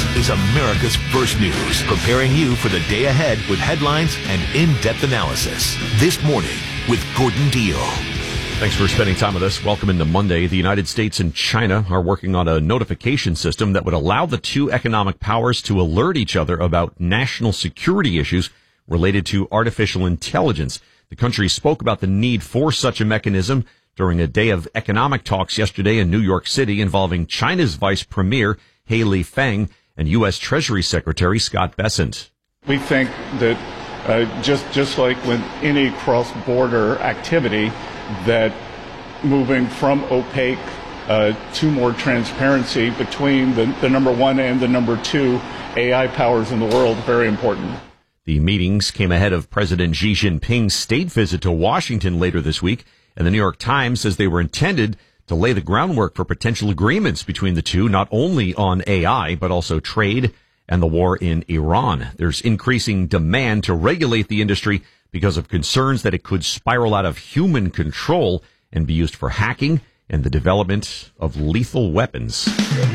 is America's First News, preparing you for the day ahead with headlines and in-depth analysis. This morning with Gordon Deal. Thanks for spending time with us. Welcome into Monday. The United States and China are working on a notification system that would allow the two economic powers to alert each other about national security issues related to artificial intelligence. The countries spoke about the need for such a mechanism during a day of economic talks yesterday in New York City involving China's Vice Premier, Haley Feng, and U.S. Treasury Secretary Scott Bessent. We think that just like with any cross-border activity, that moving from opaque to more transparency between the number one and the number two AI powers in the world is very important. The meetings came ahead of President Xi Jinping's state visit to Washington later this week, and the New York Times says they were intended to lay the groundwork for potential agreements between the two, not only on AI, but also trade and the war in Iran. There's increasing demand to regulate the industry because of concerns that it could spiral out of human control and be used for hacking and the development of lethal weapons.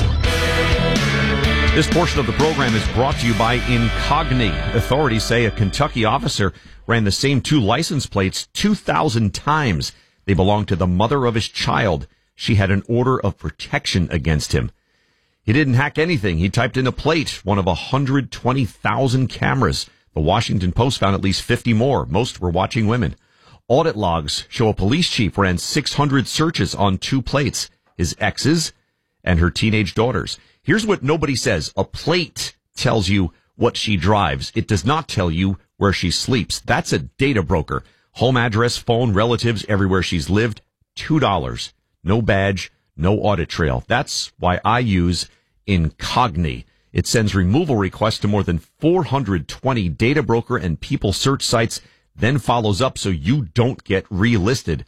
This portion of the program is brought to you by Incogni. Authorities say a Kentucky officer ran the same two license plates 2,000 times. They belonged to the mother of his child. She had an order of protection against him. He didn't hack anything. He typed in a plate, one of 120,000 cameras. The Washington Post found at least 50 more. Most were watching women. Audit logs show a police chief ran 600 searches on two plates, his ex's and her teenage daughters. Here's what nobody says. A plate tells you what she drives. It does not tell you where she sleeps. That's a data broker. Home address, phone, relatives, everywhere she's lived, $2. No badge, no audit trail. That's why I use Incogni. It sends removal requests to more than 420 data broker and people search sites, then follows up so you don't get relisted.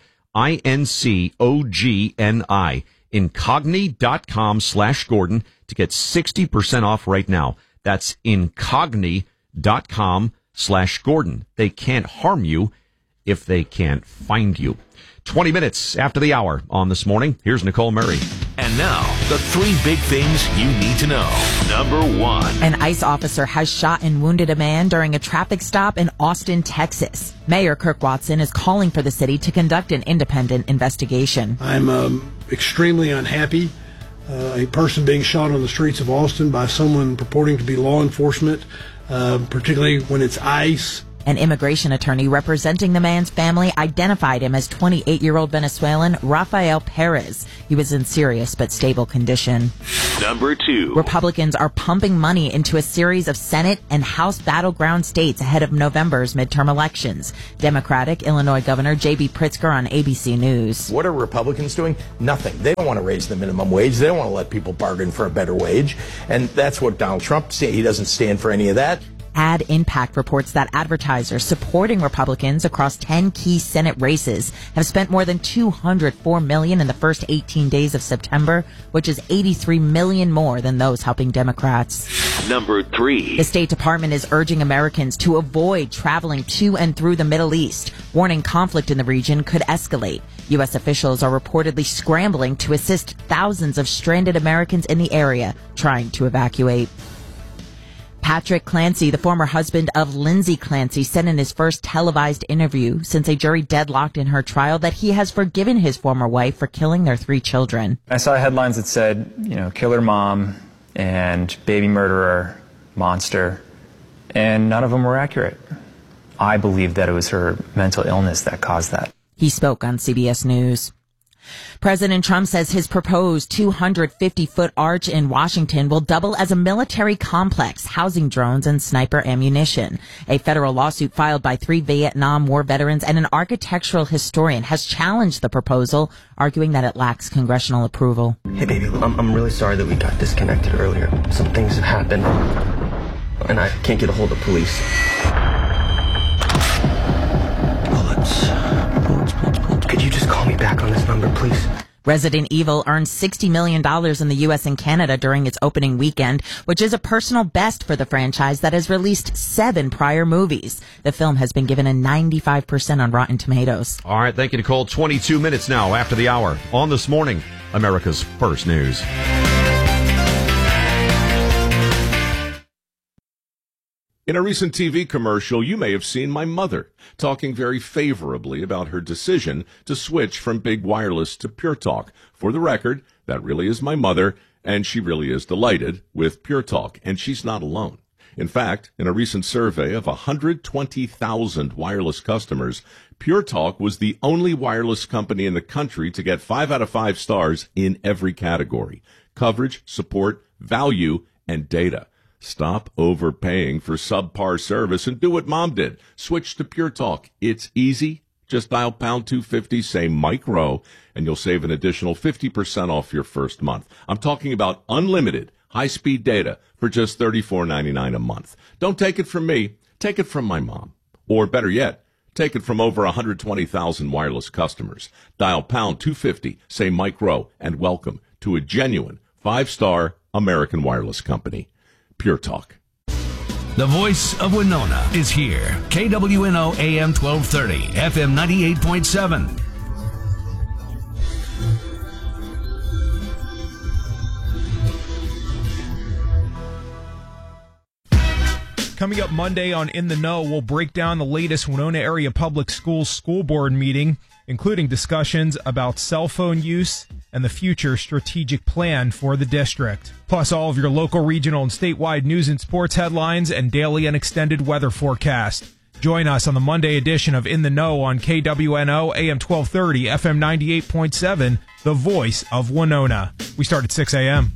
INCOGNI. Incogni.com/Gordon to get 60% off right now. That's Incogni.com/Gordon. They can't harm you if they can't find you. 20 minutes after the hour on This Morning. Here's Nicole Murray. And now, the three big things you need to know. Number one. An ICE officer has shot and wounded a man during a traffic stop in Austin, Texas. Mayor Kirk Watson is calling for the city to conduct an independent investigation. I'm extremely unhappy. A person being shot on the streets of Austin by someone purporting to be law enforcement, particularly when it's ICE. An immigration attorney representing the man's family identified him as 28-year-old Venezuelan Rafael Perez. He was in serious but stable condition. Number two. Republicans are pumping money into a series of Senate and House battleground states ahead of November's midterm elections. Democratic Illinois Governor J.B. Pritzker on ABC News. What are Republicans doing? Nothing. They don't want to raise the minimum wage. They don't want to let people bargain for a better wage. And that's what Donald Trump said. He doesn't stand for any of that. Ad Impact reports that advertisers supporting Republicans across 10 key Senate races have spent more than $204 million in the first 18 days of September, which is $83 million more than those helping Democrats. Number three. The State Department is urging Americans to avoid traveling to and through the Middle East, warning conflict in the region could escalate. U.S. officials are reportedly scrambling to assist thousands of stranded Americans in the area trying to evacuate. Patrick Clancy, the former husband of Lindsay Clancy, said in his first televised interview since a jury deadlocked in her trial that he has forgiven his former wife for killing their 3 children. I saw headlines that said, killer mom and baby murderer, monster, and none of them were accurate. I believe that it was her mental illness that caused that. He spoke on CBS News. President Trump says his proposed 250-foot arch in Washington will double as a military complex, housing drones and sniper ammunition. A federal lawsuit filed by 3 Vietnam War veterans and an architectural historian has challenged the proposal, arguing that it lacks congressional approval. Hey, baby, I'm really sorry that we got disconnected earlier. Some things have happened, and I can't get a hold of police. Bullets. Could you just call me back on this number, please? Resident Evil earned $60 million in the U.S. and Canada during its opening weekend, which is a personal best for the franchise that has released 7 prior movies. The film has been given a 95% on Rotten Tomatoes. All right, thank you, Nicole. 22 minutes now after the hour on This Morning, America's First News. In a recent TV commercial, you may have seen my mother talking very favorably about her decision to switch from big wireless to Pure Talk. For the record, that really is my mother, and she really is delighted with Pure Talk, and she's not alone. In fact, in a recent survey of 120,000 wireless customers, Pure Talk was the only wireless company in the country to get 5 out of 5 stars in every category: coverage, support, value, and data. Stop overpaying for subpar service and do what Mom did. Switch to Pure Talk. It's easy. Just dial pound 250, say Mike Rowe, and you'll save an additional 50% off your first month. I'm talking about unlimited high-speed data for just $34.99 a month. Don't take it from me. Take it from my mom. Or better yet, take it from over 120,000 wireless customers. Dial pound 250, say Mike Rowe, and welcome to a genuine 5-star American wireless company. Pure Talk. The voice of Winona is here. KWNO AM 1230, FM 98.7. Coming up Monday on In the Know, we'll break down the latest Winona Area Public Schools school board meeting, including discussions about cell phone use and the future strategic plan for the district. Plus all of your local, regional, and statewide news and sports headlines and daily and extended weather forecast. Join us on the Monday edition of In the Know on KWNO AM 1230, FM 98.7, the voice of Winona. We start at 6 a.m.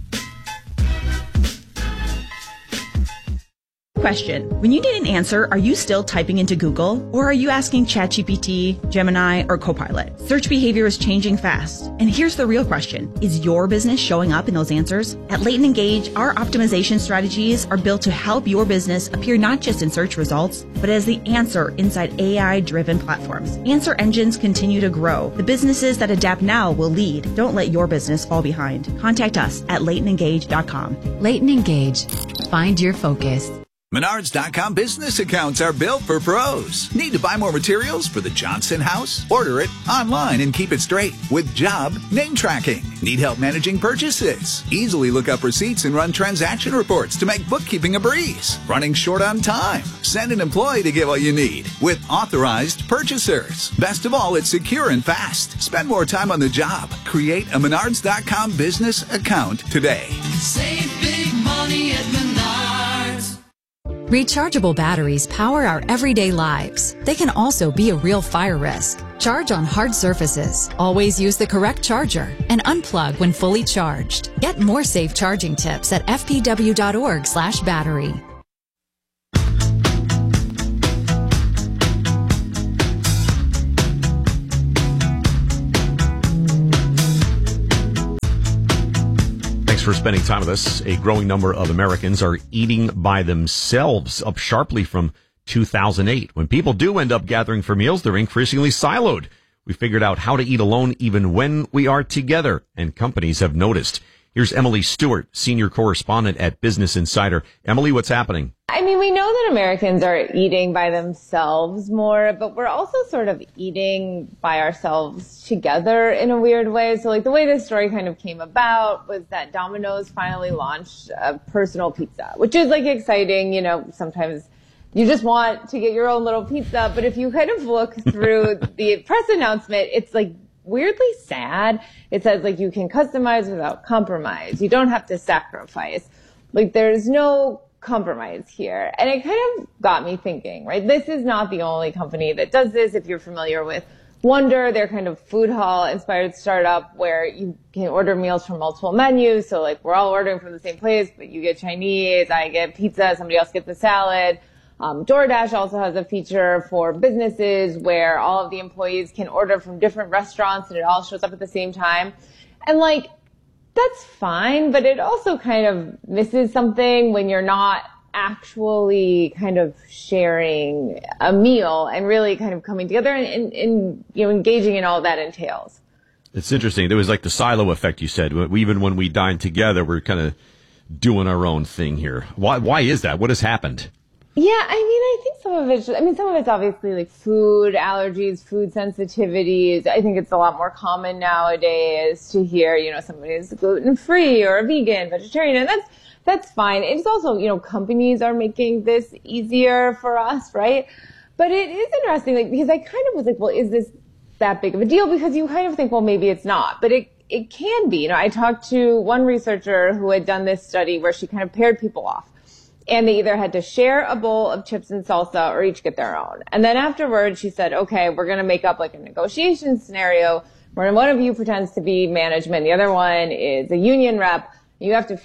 Question. When you need an answer, are you still typing into Google? Or are you asking ChatGPT, Gemini, or Copilot? Search behavior is changing fast. And here's the real question. Is your business showing up in those answers? At Leighton Engage, our optimization strategies are built to help your business appear not just in search results, but as the answer inside AI-driven platforms. Answer engines continue to grow. The businesses that adapt now will lead. Don't let your business fall behind. Contact us at LeightonEngage.com. Leighton Engage. Find your focus. Menards.com business accounts are built for pros. Need to buy more materials for the Johnson house? Order it online and keep it straight with job name tracking. Need help managing purchases? Easily look up receipts and run transaction reports to make bookkeeping a breeze. Running short on time? Send an employee to get what you need with authorized purchasers. Best of all, it's secure and fast. Spend more time on the job. Create a Menards.com business account today. Save big money at Menards. Rechargeable batteries power our everyday lives. They can also be a real fire risk. Charge on hard surfaces. Always use the correct charger and unplug when fully charged. Get more safe charging tips at fpw.org/battery. Thanks for spending time with us. A growing number of Americans are eating by themselves, up sharply from 2008. When people do end up gathering for meals, they're increasingly siloed. We figured out how to eat alone even when we are together, and companies have noticed. Here's Emily Stewart, senior correspondent at Business Insider. Emily, what's happening? I mean, we know that Americans are eating by themselves more, but we're also sort of eating by ourselves together in a weird way. So like the way this story kind of came about was that Domino's finally launched a personal pizza, which is like exciting. You know, sometimes you just want to get your own little pizza, but if you kind of look through the press announcement, it's like weirdly sad. It says like you can customize without compromise. You don't have to sacrifice. Like there's no compromise here. And it kind of got me thinking, right? This is not the only company that does this. If you're familiar with Wonder, they're kind of food hall inspired startup where you can order meals from multiple menus. So like we're all ordering from the same place, but you get Chinese, I get pizza, somebody else gets the salad. DoorDash also has a feature for businesses where all of the employees can order from different restaurants and it all shows up at the same time. And like, that's fine, but it also kind of misses something when you're not actually kind of sharing a meal and really kind of coming together and you know, engaging in all that entails. It's interesting. There was like the silo effect you said. Even when we dine together, we're kind of doing our own thing here. Why is that? What has happened? Yeah, I mean, I think some of it's obviously like food allergies, food sensitivities. I think it's a lot more common nowadays to hear, somebody is gluten-free or a vegan, vegetarian, and that's fine. It's also, companies are making this easier for us, right? But it is interesting, because I kind of was like, well, is this that big of a deal? Because you kind of think, well, maybe it's not, but it can be. I talked to one researcher who had done this study where she kind of paired people off. And they either had to share a bowl of chips and salsa or each get their own. And then afterwards, she said, okay, we're going to make up like a negotiation scenario where one of you pretends to be management. The other one is a union rep. You have to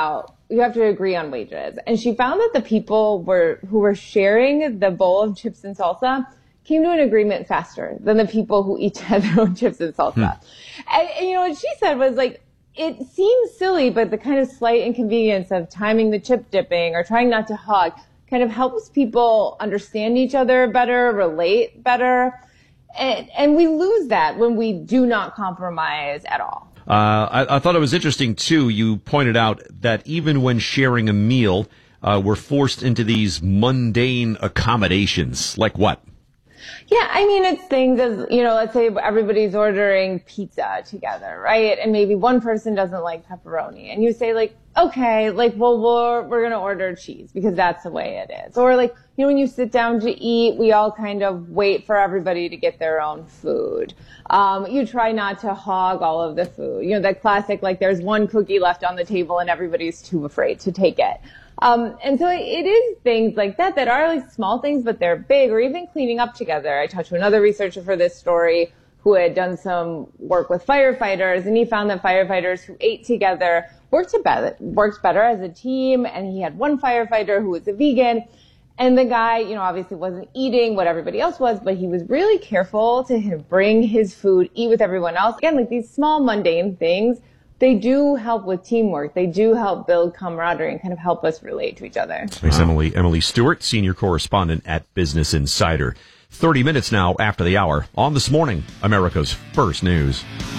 agree on wages. And she found that the people who were sharing the bowl of chips and salsa came to an agreement faster than the people who each had their own chips and salsa. And what she said was like, it seems silly, but the kind of slight inconvenience of timing the chip dipping or trying not to hug kind of helps people understand each other better, relate better. And we lose that when we do not compromise at all. I thought it was interesting, too. You pointed out that even when sharing a meal, we're forced into these mundane accommodations. Like what? Yeah, it's things as, let's say everybody's ordering pizza together, right? And maybe one person doesn't like pepperoni. And you say okay, well, we're going to order cheese because that's the way it is. Or when you sit down to eat, we all kind of wait for everybody to get their own food. You try not to hog all of the food. That classic, there's one cookie left on the table and everybody's too afraid to take it. And so it is things like that are small things, but they're big, or even cleaning up together. I talked to another researcher for this story who had done some work with firefighters, and he found that firefighters who ate together worked better as a team. And he had one firefighter who was a vegan, and the guy, obviously wasn't eating what everybody else was, but he was really careful to bring his food, eat with everyone else. Again, these small mundane things, they do help with teamwork. They do help build camaraderie and kind of help us relate to each other. Thanks, Emily. Emily Stewart, senior correspondent at Business Insider. 30 minutes now after the hour on This Morning, America's First News.